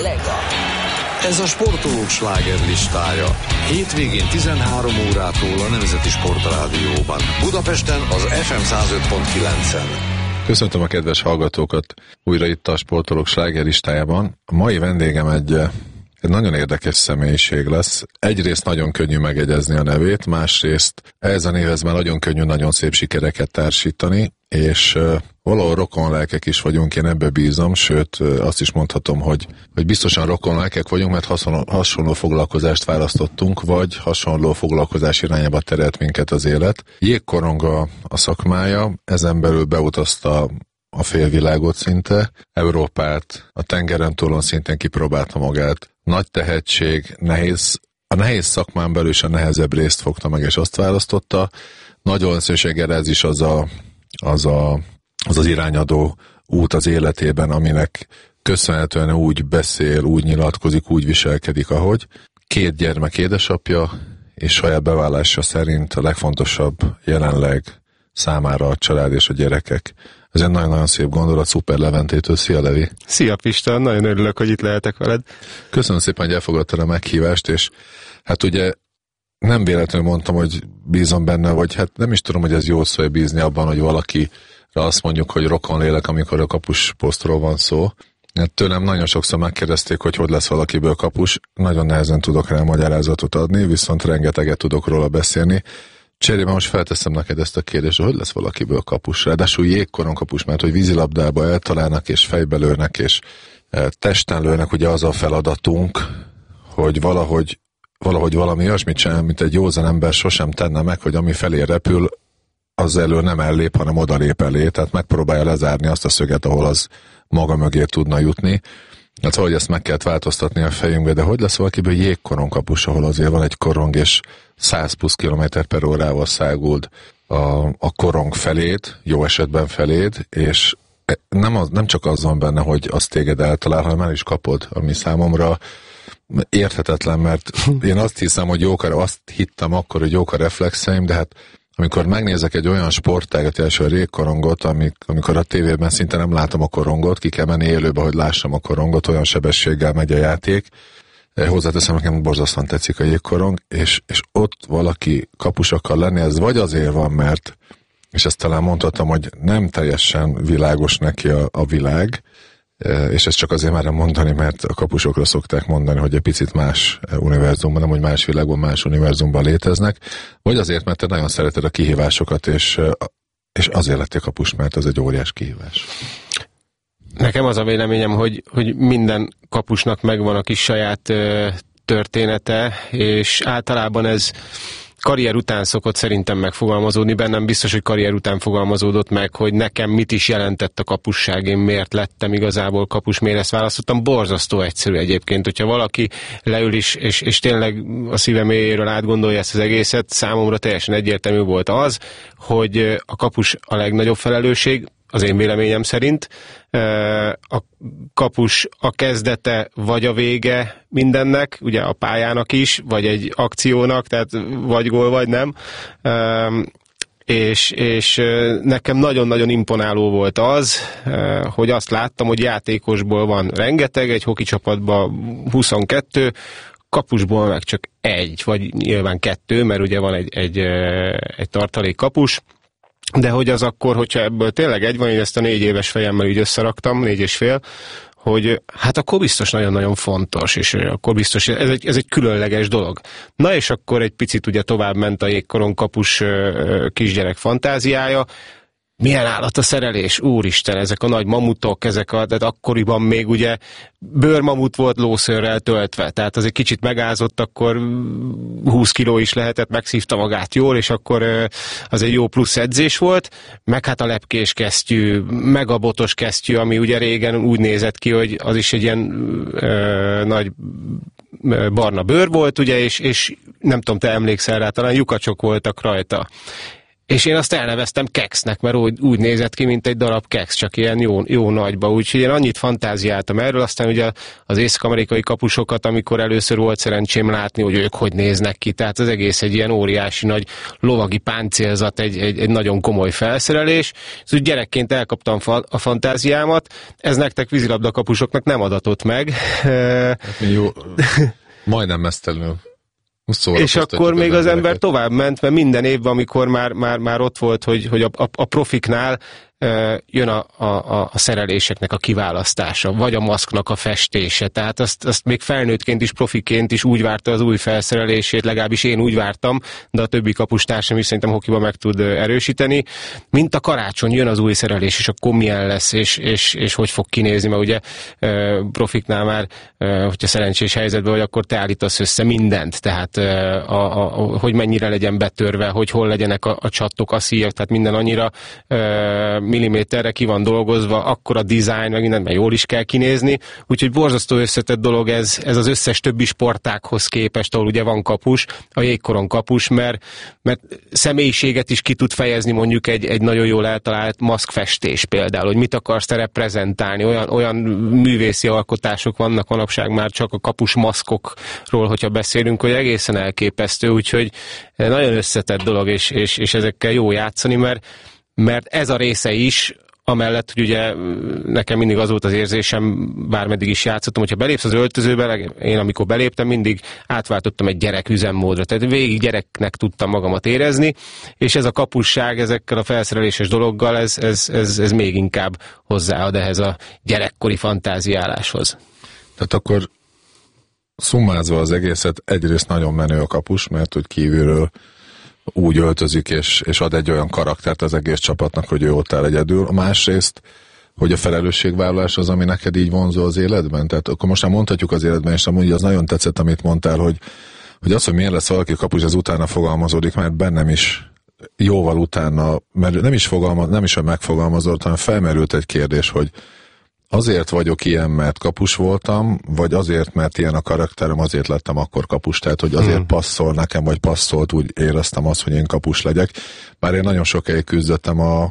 kollega. Ez a sportolók slágerlistája. Hétvégén 13 órától a Nemzeti Sportrádióban. Budapesten az FM 105.9-en. Köszöntöm a kedves hallgatókat újra itt a sportolók slágerlistájában. A mai vendégem egy nagyon érdekes személyiség lesz. Egyrészt nagyon könnyű megegyezni a nevét, másrészt ez a névhez már nagyon könnyű, nagyon szép sikereket társítani, és valahol rokonlelkek is vagyunk, én ebbe bízom, sőt azt is mondhatom, hogy biztosan rokonlelkek vagyunk, mert hasonló foglalkozást választottunk, vagy hasonló foglalkozás irányába terelt minket az élet. Jégkorong a szakmája, ezen belül beutazta a félvilágot szinte, Európát, a tengeren túlon szintén kipróbálta magát. Nagy tehetség, a nehéz szakmán belül is a nehezebb részt fogta meg, és azt választotta. Nagyon szükséggel ez is az irányadó út az életében, aminek köszönhetően úgy beszél, úgy nyilatkozik, úgy viselkedik, ahogy. 2 gyermek édesapja, és saját bevallása szerint a legfontosabb jelenleg számára a család és a gyerekek. Ez egy nagyon-nagyon szép gondolat, Szuper Leventétől. Szia, Levi! Szia, Pista! Nagyon örülök, hogy itt lehetek veled. Köszönöm szépen, hogy elfogadtad a meghívást, és hát ugye nem véletlenül mondtam, hogy bízom benne, vagy hát nem is tudom, hogy ez jó szó, bízni abban, hogy valakire azt mondjuk, hogy rokonlélek, amikor a kapusposztról van szó. Hát tőlem nagyon sokszor megkérdezték, hogy lesz valakiből kapus. Nagyon nehezen tudok rá magyarázatot adni, viszont rengeteget tudok róla beszélni. Cserében most felteszem neked ezt a kérdést, hogy lesz valakiből kapus. Ráadásul jégkorong kapus, mert hogy vízilabdába eltalálnak, és fejbe lőnek, és testen lőnek, ugye az a feladatunk, hogy valahogy valami olyasmit sem, mint egy józan ember sosem tenne meg, hogy ami felé repül, az elől nem ellép, hanem odalép elé, tehát megpróbálja lezárni azt a szöget, ahol az maga mögé tudna jutni. Hát valahogy ezt meg kellett változtatni a fejünkbe, de hogy lesz valakiből jégkorong kapus, ahol azért van egy korong, és 100 plusz km/órával száguld a korong felét, jó esetben felét, és nem csak az van benne, hogy azt téged eltalál, hanem el is kapod, ami számomra érthetetlen, mert én azt hiszem, hogy azt hittem akkor, hogy jók a reflexeim, de hát amikor megnézek egy olyan sportágat, első a jégkorongot, amikor a tévében szinte nem látom a korongot, ki kell menni élőbe, hogy lássam a korongot, olyan sebességgel megy a játék. Hozzáteszem, nekem borzasztóan tetszik a jégkorong, és ott valaki kapus akar lenni, ez vagy azért van, mert, és ezt talán mondhatom, hogy nem teljesen világos neki a világ, és ezt csak azért már mondani, mert a kapusokra szokták mondani, hogy egy picit más univerzumban, nem hogy más világban, más univerzumban léteznek, vagy azért, mert te nagyon szereted a kihívásokat, és azért lettél kapus, mert ez egy óriás kihívás. Nekem az a véleményem, hogy minden kapusnak megvan a kis saját története, és általában ez karrier után szokott szerintem megfogalmazódni, bennem biztos, hogy karrier után fogalmazódott meg, hogy nekem mit is jelentett a kapusság, én miért lettem igazából kapus, miért ezt választottam. Borzasztó egyszerű egyébként, hogyha valaki leül is, és tényleg a szíve mélyéről átgondolja ezt az egészet, számomra teljesen egyértelmű volt az, hogy a kapus a legnagyobb felelősség, az én véleményem szerint. A kapus a kezdete vagy a vége mindennek, ugye a pályának is, vagy egy akciónak, tehát vagy gól, vagy nem. És nekem nagyon-nagyon imponáló volt az, hogy azt láttam, hogy játékosból van rengeteg, egy hoki csapatban 22, kapusból meg csak 1, vagy nyilván 2, mert ugye van egy tartalék kapus, de hogy az akkor, hogyha ebből tényleg egy van, én ezt a 4 éves fejemmel így összeraktam, 4,5, hogy hát akkor biztos nagyon-nagyon fontos, és akkor biztos, ez egy különleges dolog. Na és akkor egy picit ugye tovább ment a jégkorong kapus kisgyerek fantáziája, milyen állat a szerelés, úristen, ezek a nagy mamutok, tehát akkoriban még ugye bőrmamut volt lószőrrel töltve, tehát az egy kicsit megázott, akkor 20 kiló is lehetett, megszívta magát jól, és akkor az egy jó plusz edzés volt, meg hát a lepkés kesztyű, meg a botos kesztyű, ami ugye régen úgy nézett ki, hogy az is egy ilyen nagy barna bőr volt, ugye, és nem tudom, te emlékszel rá, talán lyukacsok voltak rajta. És én azt elneveztem keksznek, mert úgy nézett ki, mint egy darab keksz, csak ilyen jó nagyba. Úgyhogy én annyit fantáziáltam erről, aztán ugye az észak-amerikai kapusokat, amikor először volt szerencsém látni, hogy ők hogy néznek ki. Tehát az egész egy ilyen óriási nagy lovagi páncélzat, egy nagyon komoly felszerelés. Szóval gyerekként elkaptam a fantáziámat, ez nektek vízilabda kapusoknak nem adatott meg. Jó, majdnem mesztelenül. És akkor még az ember tovább ment, mert minden évben, amikor már ott volt, hogy a profiknál jön a szereléseknek a kiválasztása, vagy a maszknak a festése. Tehát azt még felnőttként is, profiként is úgy várta az új felszerelését, legalábbis én úgy vártam, de a többi kapustársam is szerintem hokiban meg tud erősíteni. Mint a karácsony, jön az új szerelés, és akkor milyen lesz, és hogy fog kinézni, mert ugye profiknál már, hogyha szerencsés helyzetben vagy, akkor te állítasz össze mindent, tehát hogy mennyire legyen betörve, hogy hol legyenek a csattok, a szíjak, tehát minden annyira milliméterre ki van dolgozva, akkor a design, meg mindent, mert jól is kell kinézni, úgyhogy borzasztó összetett dolog ez az összes többi sportákhoz képest, ahol ugye van kapus, a jégkoron kapus, mert személyiséget is ki tud fejezni mondjuk egy nagyon jól eltalált maszkfestés például, hogy mit akarsz te reprezentálni, olyan művészi alkotások vannak manapság már csak a kapus maszkokról, hogyha beszélünk, hogy egészen elképesztő, úgyhogy nagyon összetett dolog, és ezekkel jó játszani, mert ez a része is, amellett, hogy ugye nekem mindig az volt az érzésem, bármeddig is játszottam, hogyha belépsz az öltözőbe, én amikor beléptem, mindig átváltottam egy gyerek üzemmódra, tehát végig gyereknek tudtam magamat érezni, és ez a kapusság ezekkel a felszereléses dologgal, ez még inkább hozzáad ehhez a gyerekkori fantáziáláshoz. Tehát akkor szummázva az egészet, egyrészt nagyon menő a kapus, mert hogy kívülről úgy öltözik, és ad egy olyan karaktert az egész csapatnak, hogy ő ott áll egyedül. A másrészt, hogy a felelősségvállalás az, ami neked így vonzó az életben. Tehát akkor most már mondhatjuk az életben, és amúgy az nagyon tetszett, amit mondtál, hogy az, hogy miért lesz valaki kapus, az utána fogalmazódik, mert bennem is jóval utána, mert nem is megfogalmazott, hanem felmerült egy kérdés, hogy azért vagyok ilyen, mert kapus voltam, vagy azért, mert ilyen a karakterem, azért lettem akkor kapus. Tehát, hogy azért passzol nekem, vagy passzolt, úgy éreztem azt, hogy én kapus legyek. Bár én nagyon sokáig küzdöttem a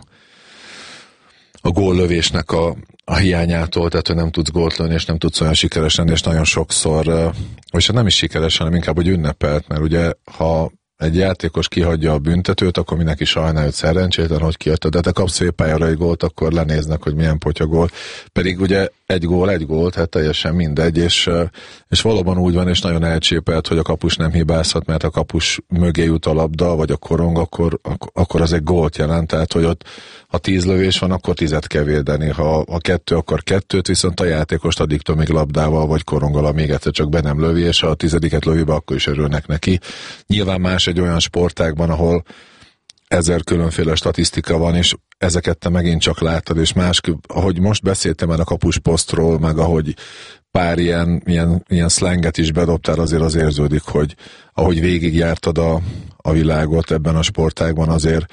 góllövésnek a hiányától, tehát, hogy nem tudsz gólt lőni, és nem tudsz olyan sikeres lenni, és nagyon sokszor, és nem is sikeres, hanem inkább, hogy ünnepelt, mert ugye, ha egy játékos kihagyja a büntetőt, akkor mindenki sajnálja, hogy szerencsétlen, hogy kiadta, de te kapsz félpályára egy gólt, akkor lenéznek, hogy milyen potya gól. Pedig ugye egy gól, hát teljesen mindegy, és valóban úgy van, és nagyon elcsépelt, hogy a kapus nem hibázhat, mert a kapus mögé jut a labda, vagy a korong, akkor az egy gólt jelent, tehát hogy ott ha 10 lövés van, akkor 10-et kell védeni, ha 2, akkor 2-t, viszont a játékost addig tömig labdával, vagy koronggal, még egyszer csak be nem lövi, és ha a 10-et lövi be, akkor is örülnek neki. Nyilván más egy olyan sportágban, ahol 1000 különféle statisztika van, és ezeket te megint csak láttad, és másképp, ahogy most beszéltem el a kapusposztról, meg ahogy pár ilyen szlenget is bedobtál, azért az érződik, hogy ahogy végigjártad a világot ebben a sportágban, azért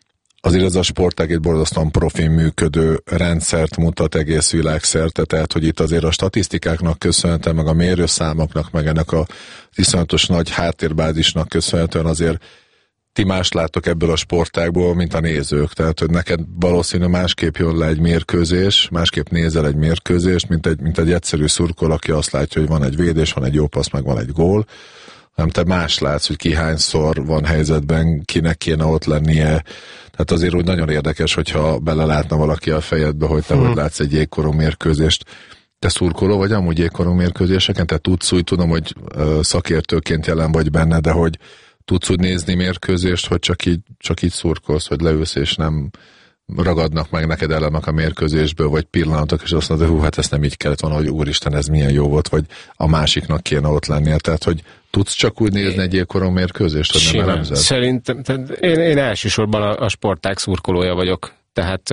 ez a sportág egy borzasztóan profin működő rendszert mutat egész világszerte, tehát hogy itt azért a statisztikáknak köszönhetően, meg a mérőszámoknak, meg ennek a iszonyatos nagy háttérbázisnak köszönhetően azért ti más láttok ebből a sportágból, mint a nézők. Tehát, hogy neked valószínű másképp jön le egy mérkőzés, másképp nézel egy mérkőzést, mint egy egyszerű szurkoló, aki azt látja, hogy van egy védés, van egy jó passz, meg van egy gól, hanem te más látsz, hogy ki hányszor van helyzetben, kinek kéne ott lennie. Tehát azért úgy nagyon érdekes, hogyha belelátna valaki a fejedbe, hogy te hogy látsz egy jégkorong mérkőzést. Te szurkoló vagy amúgy jégkorong mérkőzéseken? Te tudsz úgy, tudom, hogy szakértőként jelen vagy benne, de hogy tudsz úgy nézni mérkőzést, hogy csak így szurkolsz, hogy leülsz, és nem ragadnak meg neked elemek a mérkőzésből, vagy pillanatok, és azt mondod, hogy hát ezt nem így kellett volna, hogy úristen, ez milyen jó volt, vagy a másiknak kéne ott lennie. Tehát, hogy tudsz csak úgy nézni egy jégkorong mérkőzést, hogy nem elemzed? Szerintem, én elsősorban a sportág szurkolója vagyok, tehát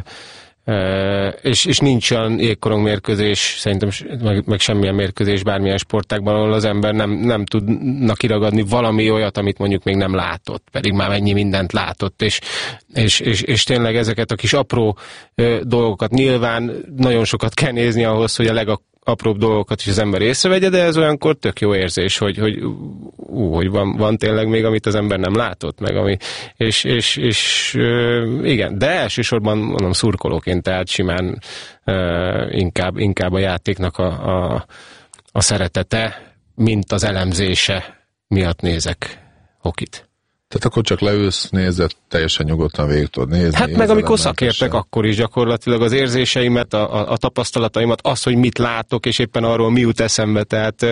és nincs olyan jégkorong mérkőzés, szerintem meg semmilyen mérkőzés bármilyen sportágban, ahol az ember nem tudna kiragadni valami olyat, amit mondjuk még nem látott, pedig már mennyi mindent látott, és tényleg ezeket a kis apró dolgokat nyilván nagyon sokat kell nézni ahhoz, hogy a apróbb dolgokat is az ember észrevegye, de ez olyankor tök jó érzés, hogy van tényleg még, amit az ember nem látott, meg ami, és igen, de elsősorban mondom szurkolóként, tehát simán inkább a játéknak a szeretete, mint az elemzése miatt nézek hokit. Tehát akkor csak leülsz, nézed, teljesen nyugodtan végig tudod nézni. Hát meg amikor szakértek, akkor is gyakorlatilag az érzéseimet, a tapasztalataimat, az, hogy mit látok, és éppen arról mi jut eszembe, tehát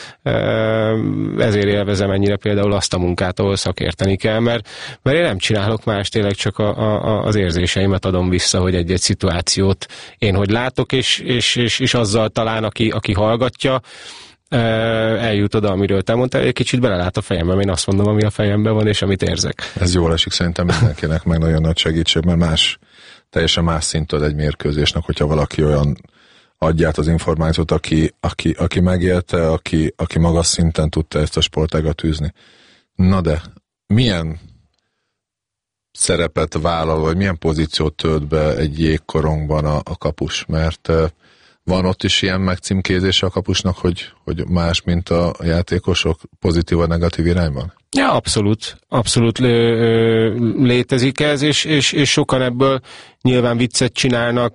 ezért élvezem ennyire például azt a munkát, ahol szakérteni kell, mert én nem csinálok más, tényleg csak az érzéseimet adom vissza, hogy egy-egy szituációt én hogy látok, és azzal talán, aki hallgatja, eljut oda, amiről te mondtál, egy kicsit belelát a fejembe, én azt mondom, ami a fejemben van, és amit érzek. Ez jól esik szerintem mindenkinek, meg nagyon nagy segítség, mert teljesen más szintől egy mérkőzésnek, hogyha valaki olyan adja át az információt, aki megélte, aki magas szinten tudta ezt a sportágat űzni. Na de, milyen szerepet vállal, vagy milyen pozíciót tölt be egy jégkorongban a kapus? Mert van ott is ilyen megcímkézése a kapusnak, hogy más, mint a játékosok, pozitív vagy negatív irányban? Ja, abszolút létezik ez, és sokan ebből nyilván viccet csinálnak,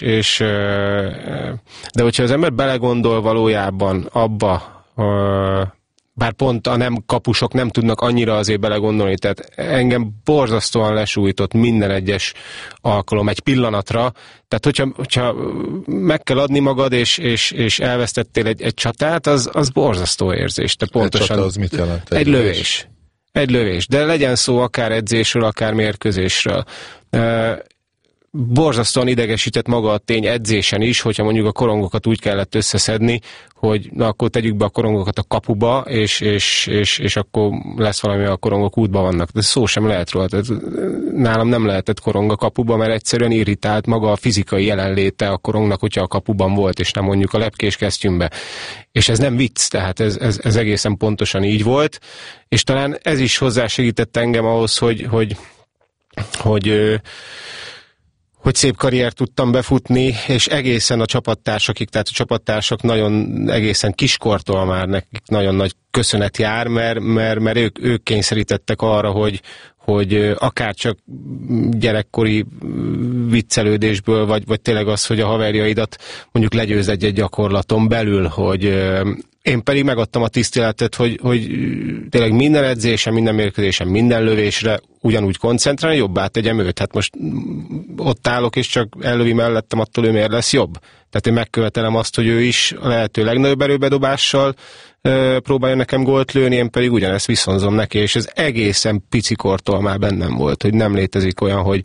de hogyha az ember belegondol valójában abba, bár pont a nem kapusok nem tudnak annyira azért belegondolni, tehát engem borzasztóan lesújtott minden egyes alkalom egy pillanatra, tehát hogyha meg kell adni magad, és elvesztettél egy csatát, az borzasztó érzés. Te pontosan, egy csata az mit jelent? Egy lövés, de legyen szó akár edzésről, akár mérkőzésről. Borzasztóan idegesített maga a tény edzésen is, hogyha mondjuk a korongokat úgy kellett összeszedni, hogy na akkor tegyük be a korongokat a kapuba, és akkor lesz valami, a korongok útban vannak. De szó sem lehet róla. Tehát nálam nem lehetett korong a kapuba, mert egyszerűen irritált maga a fizikai jelenléte a korongnak, hogyha a kapuban volt, és nem mondjuk a lepkés kesztyűmbe. És ez nem vicc, tehát ez egészen pontosan így volt, és talán ez is hozzásegített engem ahhoz, hogy szép karriert tudtam befutni, és egészen a csapattársakig, tehát a csapattársak nagyon egészen kiskortól már nekik nagyon nagy köszönet jár, mert ők kényszerítettek arra, hogy akár csak gyerekkori viccelődésből, vagy tényleg az, hogy a haverjaidat mondjuk legyőz egy gyakorlaton belül, hogy én pedig megadtam a tiszteletet, hogy tényleg minden edzésen, minden mérkőzésen, minden lövésre ugyanúgy koncentrálni, jobbá tegyem őt. Hát most ott állok, és csak ellövi mellettem, attól ő miért lesz jobb? Tehát én megkövetelem azt, hogy ő is a lehető legnagyobb erőbedobással próbálja nekem gólt lőni, én pedig ugyanezt viszonzom neki, és ez egészen picikortól már bennem volt, hogy nem létezik olyan,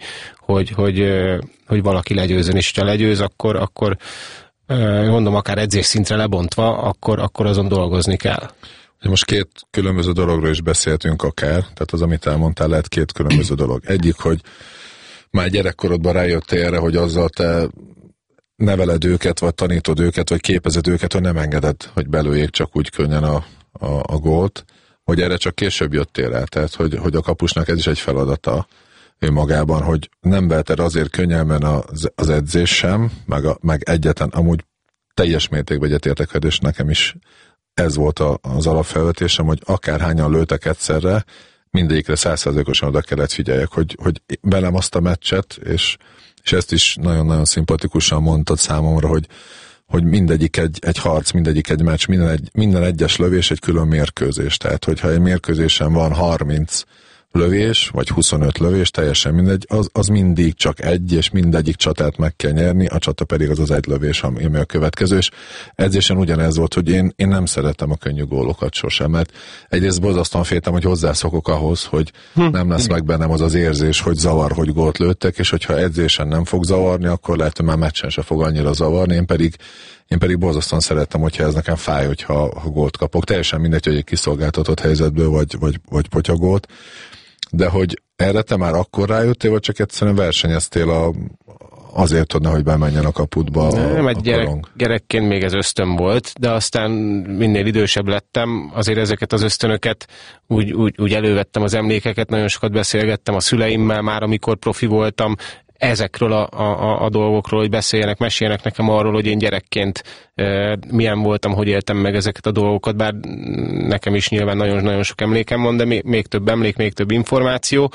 hogy valaki legyőzön, és ha legyőz, akkor mondom, akár edzés szintre lebontva, akkor azon dolgozni kell. Most két különböző dologról is beszéltünk akár, tehát az, amit elmondtál, lehet két különböző dolog. Egyik, hogy már gyerekkorodban rájöttél erre, hogy azzal te neveled őket, vagy tanítod őket, vagy képezed őket, hogy nem engeded, hogy belőjék csak úgy könnyen a gólt, hogy erre csak később jöttél rá, tehát hogy a kapusnak ez is egy feladata önmagában, hogy nem veheted azért könnyelmen az edzés sem, meg egyetlen, amúgy teljes mértékben egyetértek, és nekem is ez volt az alapfelvetésem, hogy akárhányan lőtek egyszerre, mindegyikre 100%-osan oda kellett figyeljek, hogy velem azt a meccset, és ezt is nagyon-nagyon szimpatikusan mondtad számomra, hogy mindegyik egy harc, mindegyik egy meccs, minden egyes lövés egy külön mérkőzés. Tehát, hogyha egy mérkőzésen van 30 lövés, vagy 25 lövés, teljesen mindegy, az mindig csak egy, és mindegyik csatát meg kell nyerni, a csata pedig az egy lövés, ami a következő, és edzésen ugyanez volt, hogy én nem szerettem a könnyű gólokat sosem, mert egyrészt borzasztóan féltem, hogy hozzászokok ahhoz, hogy nem lesz meg bennem az érzés, hogy zavar, hogy gólt lőttek, és hogyha edzésen nem fog zavarni, akkor lehet, hogy már meccsen se fog annyira zavarni, én pedig borzasztóan szerettem, hogyha ez nekem fáj, hogyha gólt kapok. Teljesen mindegy, hogy egy kiszolgáltatott helyzetből, vagy potyagolt. De hogy erre te már akkor rájöttél, vagy csak egyszerűen versenyeztél azért, hogy bemenjen a kaputba a gyerekként még ez ösztön volt, de aztán minél idősebb lettem, azért ezeket az ösztönöket úgy elővettem az emlékeket, nagyon sokat beszélgettem a szüleimmel már, amikor profi voltam, ezekről a dolgokról, hogy beszéljenek, meséljenek nekem arról, hogy én gyerekként milyen voltam, hogy éltem meg ezeket a dolgokat, bár nekem is nyilván nagyon-nagyon sok emlékem van, de még több emlék, még több információ.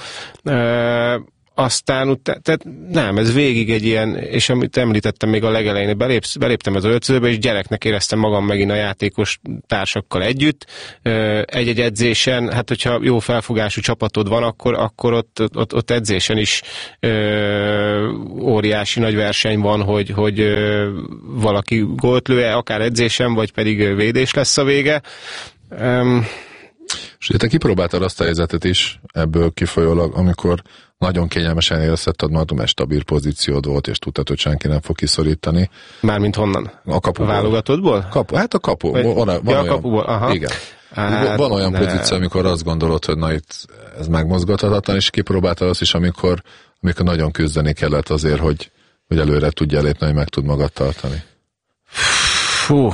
Aztán tehát nem, ez végig egy ilyen, és amit említettem még a legelején, beléptem az öltözőbe, és gyereknek éreztem magam megint a játékos társakkal együtt. Egy-egy edzésen, hát hogyha jó felfogású csapatod van, akkor ott edzésen is óriási nagy verseny van, hogy valaki gólt lő, akár edzésen, vagy pedig védés lesz a vége. És te kipróbáltad azt a helyzetet is ebből kifolyólag, amikor nagyon kényelmesen érezted magad, mert stabil pozíciód volt, és tudtad, hogy senki nem fog kiszorítani. Mármint honnan? A kapuból. A válogatottból? Hát a kapu. A kapuból, aha. Igen. Hát, van olyan pozíció, amikor azt gondolod, hogy na itt ez megmozgathatatlan, és kipróbáltad azt is, amikor nagyon küzdeni kellett azért, hogy előre tudja lépni, hogy meg tud magad tartani. Fú,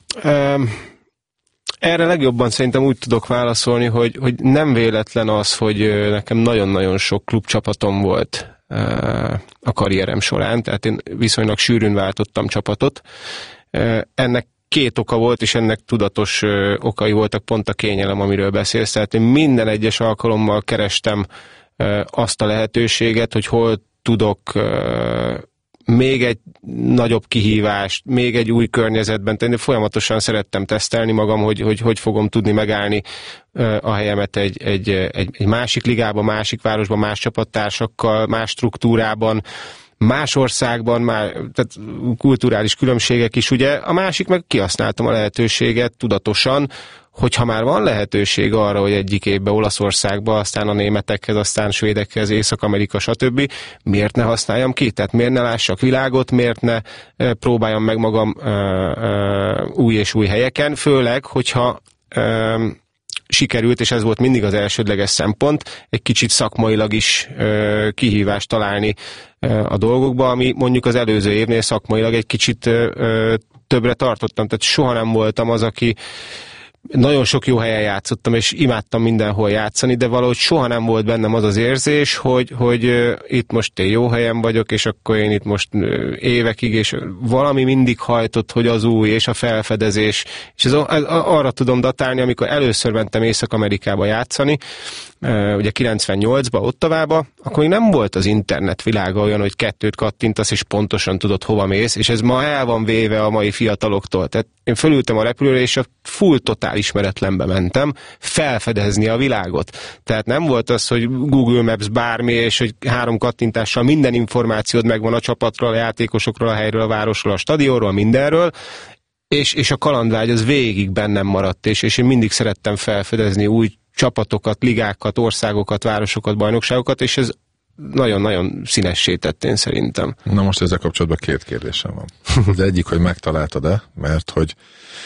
erre legjobban szerintem úgy tudok válaszolni, hogy nem véletlen az, hogy nekem nagyon-nagyon sok klubcsapatom volt a karrierem során, tehát én viszonylag sűrűn váltottam csapatot. Ennek két oka volt, és ennek tudatos okai voltak, pont a kényelem, amiről beszélsz. Tehát én minden egyes alkalommal kerestem azt a lehetőséget, hogy hol tudok még egy nagyobb kihívást, még egy új környezetben tenni. Folyamatosan szerettem tesztelni magam, hogy fogom tudni megállni a helyemet egy másik ligában, másik városban, más csapattársakkal, más struktúrában, más országban, tehát kulturális különbségek is, ugye. A másik meg kihasználtam a lehetőséget tudatosan, hogyha már van lehetőség arra, hogy egyik évben Olaszországba, aztán a németekhez, aztán svédekhez, Észak-Amerika, stb. Miért ne használjam ki? Tehát miért ne lássak világot, miért ne próbáljam meg magam új és új helyeken, főleg, hogyha sikerült, és ez volt mindig az elsődleges szempont, egy kicsit szakmailag is kihívást találni a dolgokba, ami mondjuk az előző évnél szakmailag egy kicsit többre tartottam. Tehát soha nem voltam az, aki nagyon sok jó helyen játszottam, és imádtam mindenhol játszani, de valahogy soha nem volt bennem az az érzés, hogy itt most én jó helyen vagyok, és akkor én itt most évekig, és valami mindig hajtott, hogy az új, és a felfedezés. És ez arra tudom datálni, amikor először mentem Észak-Amerikába játszani, ugye 98-ba, Ottavába, akkor még nem volt az internet világa olyan, hogy kettőt kattintasz, és pontosan tudod, hova mész, és ez ma el van véve a mai fiataloktól. Tehát én fölültem a repülőre, és a full totál ismeretlenbe mentem felfedezni a világot. Tehát nem volt az, hogy Google Maps bármi, és hogy 3 kattintással minden információd megvan a csapatról, a játékosokról, a helyről, a városról, a stadionról, mindenről, és a kalandvágy az végig bennem maradt, és én mindig szerettem felfedezni új csapatokat, ligákat, országokat, városokat, bajnokságokat, és ez nagyon-nagyon színessé tett, én szerintem. Na most ezzel kapcsolatban 2 kérdésem van. Az egyik, hogy megtaláltad-e, mert hogy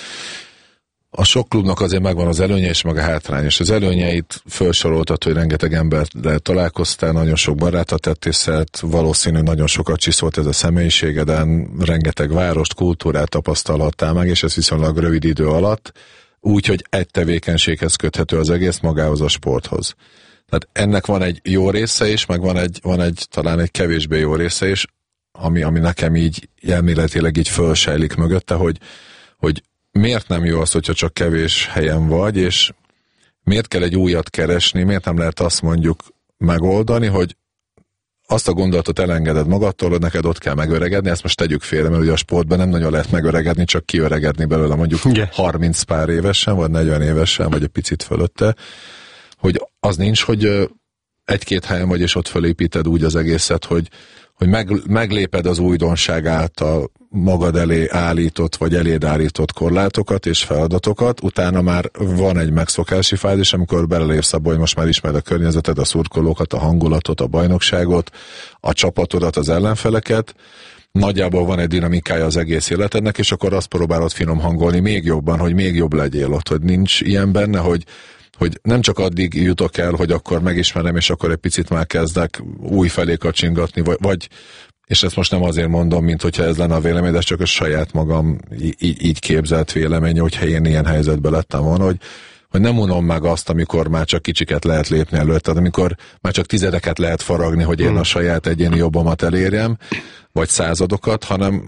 a sok klubnak azért megvan az előnye és meg a hátrány, és az előnyeit felsoroltad, hogy rengeteg emberrel találkoztál, nagyon sok barátot tettél szert, valószínű nagyon sokat csiszolt ez a személyiségeden, rengeteg várost, kultúrát tapasztalhattál meg, és ez viszonylag rövid idő alatt, úgyhogy egy tevékenységhez köthető az egész, magához a sporthoz. Tehát ennek van egy jó része is, meg van egy talán egy kevésbé jó része is, ami nekem így elméletileg így fölsejlik mögötte, hogy miért nem jó az, hogyha csak kevés helyen vagy, és miért kell egy újat keresni, miért nem lehet azt mondjuk megoldani, hogy azt a gondolatot elengeded magadtól, hogy neked ott kell megöregedni, ezt most tegyük félre, mert ugye a sportban nem nagyon lehet megöregedni, csak kiöregedni belőle mondjuk 30 pár évesen, vagy 40 évesen, vagy egy picit fölötte, hogy az nincs, hogy 1-2 helyen vagy, és ott fölépíted úgy az egészet, hogy megléped az újdonság által magad elé állított, vagy eléd állított korlátokat és feladatokat, utána már van egy megszokási fázis, amikor belelépsz abba, hogy most már ismered a környezeted, a szurkolókat, a hangulatot, a bajnokságot, a csapatodat, az ellenfeleket, nagyjából van egy dinamikája az egész életednek, és akkor azt próbálod finom hangolni még jobban, hogy még jobb legyél ott, hogy nincs ilyen benne, hogy nem csak addig jutok el, hogy akkor megismerem, és akkor egy picit már kezdek új felé kacsingatni, vagy és ezt most nem azért mondom, mint hogyha ez lenne a vélemény, de csak a saját magam így képzelt véleménye, hogyha én ilyen helyzetben lettem volna, nem unom meg azt, amikor már csak kicsiket lehet lépni előtt, tehát amikor már csak tizedeket lehet faragni, hogy én a saját egyéni jobbamat elérjem, vagy századokat,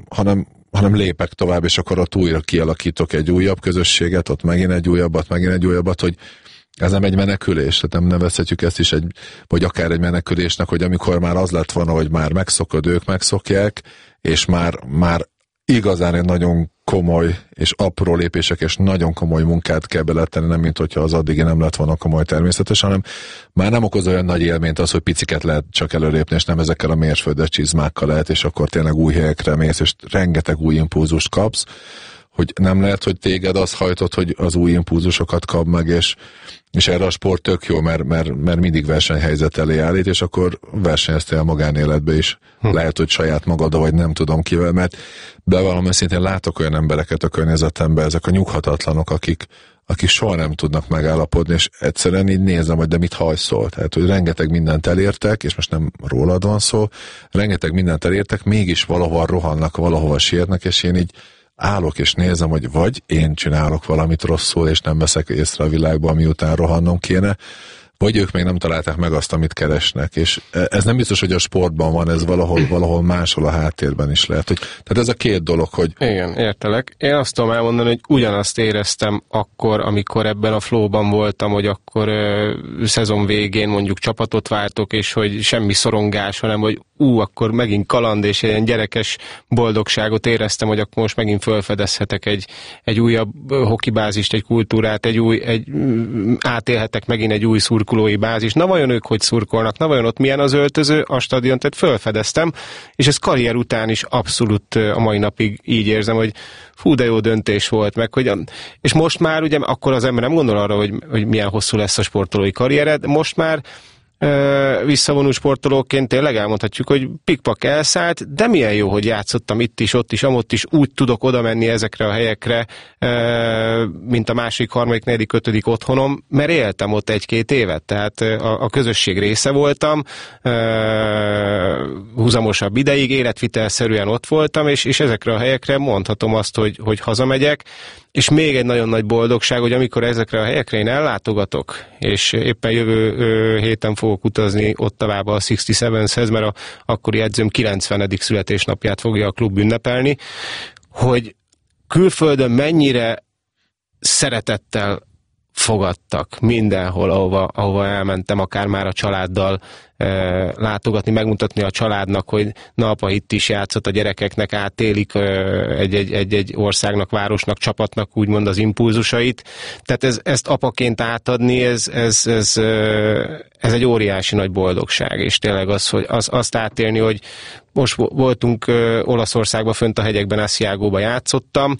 hanem lépek tovább, és akkor ott újra kialakítok egy újabb közösséget, ott megint egy újabbat, hogy ez nem egy menekülés, tehát nem nevezhetjük ezt is vagy akár egy menekülésnek, hogy amikor már az lett volna, hogy már megszokod, ők megszokják, és már igazán egy nagyon komoly és apró lépések és nagyon komoly munkát kell beletenni, nem mint hogyha az addigi nem lett volna komoly természetes, hanem már nem okoz olyan nagy élményt az, hogy piciket lehet csak előlépni, és nem ezekkel a mérföldes csizmákkal lehet, és akkor tényleg új helyekre mész, és rengeteg új impulzust kapsz, hogy nem lehet, hogy téged az hajtott, hogy az új impulzusokat kap meg, és erre a sport tök jó, mert mindig versenyhelyzet elé állít, és akkor versenyeztél a magánéletbe is. Lehet, hogy saját magaddal, vagy nem tudom kivel, mert bevallom őszintén látok olyan embereket a környezetemben, ezek a nyughatatlanok, akik soha nem tudnak megállapodni, és egyszerűen így nézem, hogy de mit hajszol. Tehát, hogy rengeteg mindent elértek, és most nem rólad van szó, rengeteg mindent elértek, mégis valahol rohannak, valahol sietnek, és én így állok és nézem, hogy vagy én csinálok valamit rosszul, és nem veszek észre a világban, miután rohannom kéne, vagy ők még nem találták meg azt, amit keresnek. És ez nem biztos, hogy a sportban van, ez valahol máshol a háttérben is lehet. Tehát ez a két dolog, hogy... Igen, értelek. Én azt tudom elmondani, hogy ugyanazt éreztem akkor, amikor ebben a flowban voltam, hogy akkor szezon végén mondjuk csapatot váltok, és hogy semmi szorongás, hanem hogy akkor megint kaland, és ilyen gyerekes boldogságot éreztem, hogy akkor most megint felfedezhetek egy újabb hokibázist, egy kultúrát, átélhetek megint egy új szurkolói bázis. Na vajon ők hogy szurkolnak? Na vajon ott milyen az öltöző, a stadion? Tehát felfedeztem, és ez karrier után is abszolút a mai napig így érzem, hogy fú, de jó döntés volt, meg hogy... És most már ugye, akkor az ember nem gondol arra, hogy milyen hosszú lesz a sportolói karriered, most már visszavonult sportolóként tényleg elmondhatjuk, hogy pikpak elszállt, de milyen jó, hogy játszottam itt is, ott is, amott is, úgy tudok oda menni ezekre a helyekre, mint a második, harmadik, negyedik, ötödik otthonom, mert éltem ott 1-2 évet, tehát a közösség része voltam, húzamosabb ideig, életvitelszerűen ott voltam, és ezekre a helyekre mondhatom azt, hogy hazamegyek, és még egy nagyon nagy boldogság, hogy amikor ezekre a helyekre én ellátogatok, és éppen jövő héten fogok utazni Ottavába a 67-hez, mert a akkori edzőm 90. születésnapját fogja a klub ünnepelni, hogy külföldön mennyire szeretettel fogadtak mindenhol, ahova elmentem, akár már a családdal látogatni, megmutatni a családnak, hogy na, apa itt is játszott, a gyerekeknek átélik egy országnak, városnak, csapatnak úgymond az impulzusait. Tehát ezt apaként átadni, ez egy óriási nagy boldogság, és tényleg az, hogy azt átélni, hogy most voltunk Olaszországban, fönt a hegyekben, Asiagóba játszottam,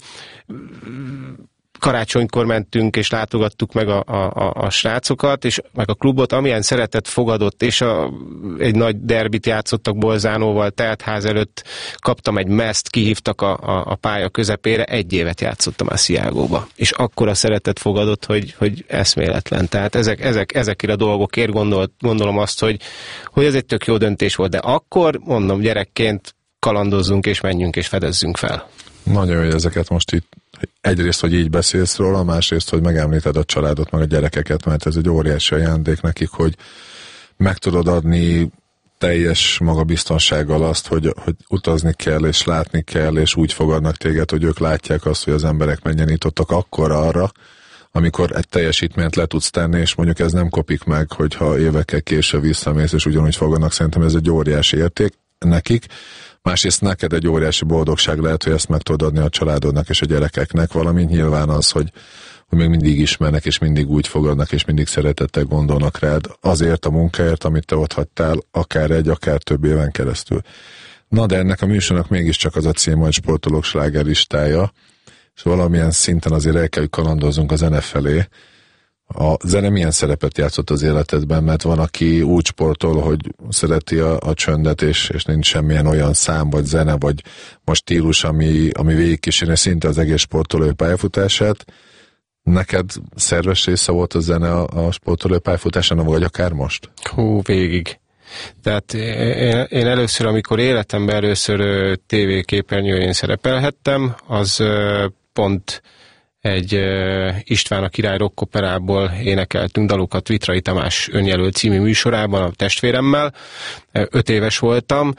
karácsonykor mentünk, és látogattuk meg a srácokat, és meg a klubot, amilyen szeretet fogadott, és egy nagy derbit játszottak Bolzánóval, teltház előtt, kaptam egy meszt, kihívtak a pálya közepére, 1 évet játszottam Asiagóba. És akkora szeretet fogadott, hogy eszméletlen. Tehát ezekre a dolgokért gondolom azt, hogy ez egy tök jó döntés volt, de akkor, mondom, gyerekként kalandozzunk, és menjünk, és fedezzünk fel. Nagyon jó, hogy ezeket most itt egyrészt, hogy így beszélsz róla, másrészt, hogy megemlíted a családot, meg a gyerekeket, mert ez egy óriási ajándék nekik, hogy meg tudod adni teljes magabiztonsággal azt, hogy utazni kell, és látni kell, és úgy fogadnak téged, hogy ők látják azt, hogy az emberek mennyien nyitottak akkor arra, amikor egy teljesítményt le tudsz tenni, és mondjuk ez nem kopik meg, hogyha évekkel később visszamész, és ugyanúgy fogadnak, szerintem ez egy óriási érték nekik. Másrészt neked egy óriási boldogság lehet, hogy ezt meg tudod adni a családodnak és a gyerekeknek, valamint nyilván az, hogy még mindig ismernek, és mindig úgy fogadnak, és mindig szeretettel gondolnak rád azért a munkáért, amit te ott hagytál, akár akár több éven keresztül. Na, de ennek a műsornak mégiscsak az a cím, hogy Sportolók slágerlistája, és valamilyen szinten azért el kell, hogy kalandozzunk a zene felé. A zene milyen szerepet játszott az életedben? Mert van, aki úgy sportol, hogy szereti a csöndet, és nincs semmilyen olyan szám, vagy zene, vagy most stílus, ami végigkísérni szinte az egész sportolói pályafutását. Neked szerves része volt a zene a sportolói pályafutásán, vagy akár most? Végig. Tehát én először, amikor életemben először tévéképernyőjén szerepelhettem, az pont egy István a király rockoperából énekeltünk dalokat Vitrai Tamás önjelölt című műsorában a testvéremmel. 5 éves voltam.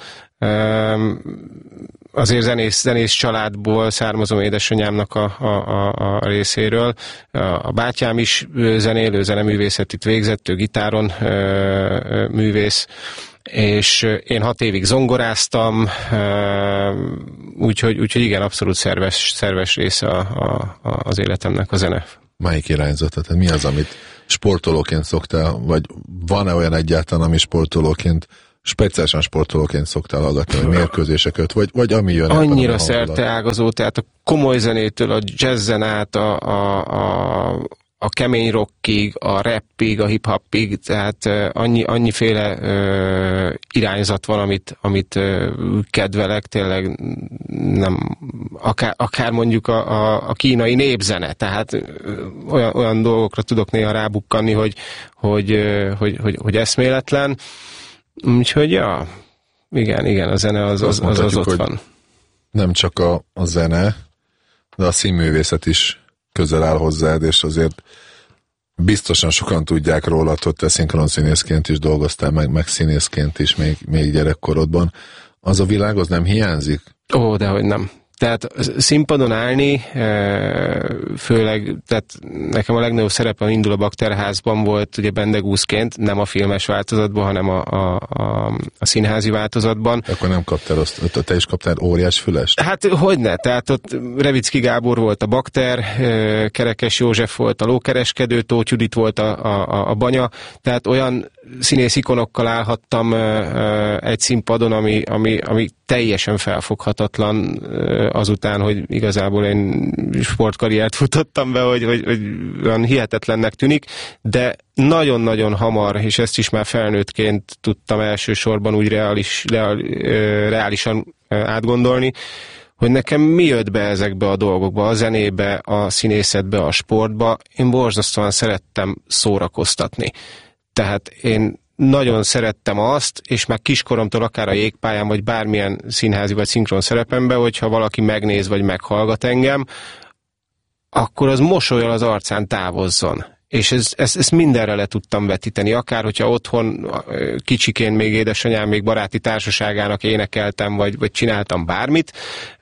Azért zenész családból származom édesanyámnak a részéről. A bátyám is zenélő, zeneművészetit végzett, ő gitáron művész, és én 6 évig zongoráztam, úgyhogy igen, abszolút szerves része az életemnek a zene. Melyik irányzata? Tehát mi az, amit sportolóként szoktál, vagy van-e olyan egyáltalán, ami sportolóként, speciálisan sportolóként szoktál hallgatni, vagy mérkőzéseket, vagy ami jön? Annyira szerteágazó, tehát a komoly zenétől, a jazzen át, a kemény rockig, a rappig, a hip-hopig, tehát annyiféle irányzat van, amit kedvelek, tényleg nem, akár mondjuk a kínai népzene, tehát olyan dolgokra tudok néha rábukkanni, hogy eszméletlen. Úgyhogy ja, igen, a zene az ott van. Nem csak a zene, de a színművészet is közel áll hozzád, és azért biztosan sokan tudják rólad, hogy te szinkronszínészként is dolgoztál, meg színészként is még gyerekkorodban. Az a világ, az nem hiányzik? Ó, dehogy nem. Tehát színpadon állni, főleg, tehát nekem a legnagyobb szerepem Indul a Bakterházban volt, ugye bendegúzként, nem a filmes változatban, hanem a színházi változatban. Akkor nem kaptál azt, te is kaptál óriás fülest? Hát hogyne, tehát ott Revicki Gábor volt a Bakter, Kerekes József volt a lókereskedő, Tóth Judit volt a banya, tehát olyan színész ikonokkal állhattam egy színpadon, ami teljesen felfoghatatlan azután, hogy igazából én sportkarriert futottam be, hogy olyan hihetetlennek tűnik, de nagyon-nagyon hamar, és ezt is már felnőttként tudtam elsősorban úgy reálisan átgondolni, hogy nekem mi jött be ezekbe a dolgokba, a zenébe, a színészetbe, a sportba. Én borzasztóan szerettem szórakoztatni. Tehát én nagyon szerettem azt, és már kiskoromtól akár a Jégpályán, vagy bármilyen színházi vagy szinkron szerepemben, hogyha valaki megnéz, vagy meghallgat engem, akkor az mosollyal az arcán távozzon. És ezt mindenre le tudtam vetíteni, akár hogyha otthon kicsikén még édesanyám még baráti társaságának énekeltem, vagy csináltam bármit,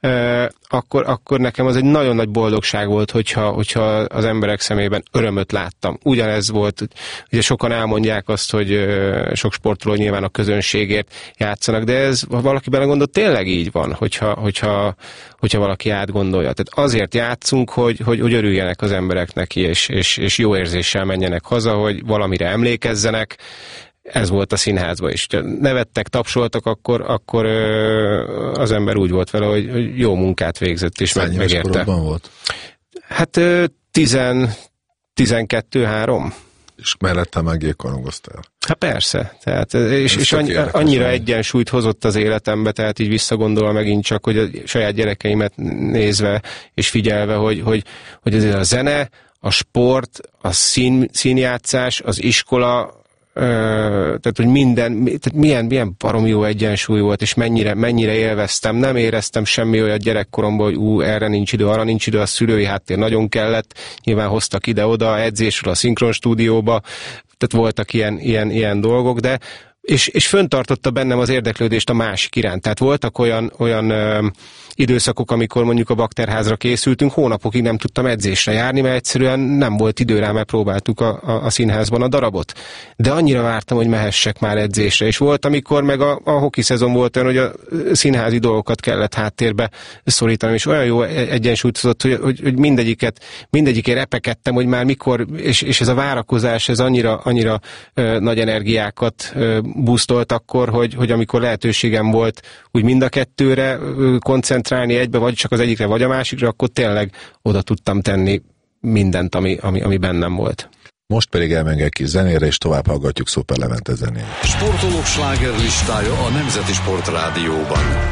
akkor nekem az egy nagyon nagy boldogság volt, hogyha az emberek szemében örömöt láttam. Ugyanez volt, ugye sokan elmondják azt, hogy sok sportoló nyilván a közönségért játszanak, de ez, ha valaki belegondol, tényleg így van, hogyha valaki átgondolja. Tehát azért játszunk, hogy örüljenek az emberek neki, és jó érzéssel menjenek haza, hogy valamire emlékezzenek. Ez volt a színházban is. Ha nevettek, tapsoltak, akkor az ember úgy volt vele, hogy jó munkát végzett, és megérte. Volt? Hát 12-3. És mellette meg jégkorongoztál. Hát persze. Tehát, és annyira egyensúlyt hozott az életembe, tehát így visszagondolva megint csak, hogy a saját gyerekeimet nézve és figyelve, hogy azért a zene, a sport, a színjátszás, az iskola, tehát, hogy tehát milyen baromi jó egyensúly volt, és mennyire élveztem. Nem éreztem semmi olyat gyerekkoromban, hogy erre nincs idő, arra nincs idő, a szülői háttér nagyon kellett, nyilván hoztak ide-oda, edzésről a szinkron stúdióba, tehát voltak ilyen dolgok, de és föntartotta bennem az érdeklődést a másik iránt. Tehát voltak olyan időszakok, amikor mondjuk a Bakterházra készültünk, hónapokig nem tudtam edzésre járni, mert egyszerűen nem volt idő rá, mert próbáltuk a színházban a darabot. De annyira vártam, hogy mehessek már edzésre, és volt, amikor meg a hoki szezon volt olyan, hogy a színházi dolgokat kellett háttérbe szorítani, és olyan jó egyensúlyt hozott, hogy mindegyikért repekedtem, hogy már mikor, és ez a várakozás, ez annyira nagy energiákat boostolt akkor, hogy amikor lehetőségem volt úgy mind a kettőre koncentrálni egybe, vagy csak az egyikre, vagy a másikra, akkor tényleg oda tudtam tenni mindent, ami bennem volt. Most pedig elmegyünk egy kis zenére, és tovább hallgatjuk Szuper Levente zenét. Sportolók slágerlistája a Nemzeti Sportrádióban.